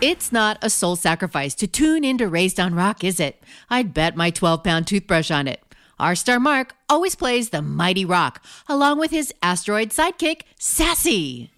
It's not a soul sacrifice to tune into Raised on Rock, is it? I'd bet my 12-pound toothbrush on it. Our star Mark always plays the mighty rock, along with his asteroid sidekick, Sassy.